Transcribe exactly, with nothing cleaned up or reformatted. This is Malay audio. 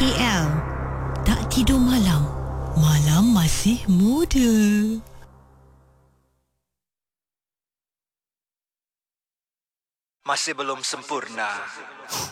K L. Tak tidur malam, malam masih muda. Masih belum sempurna.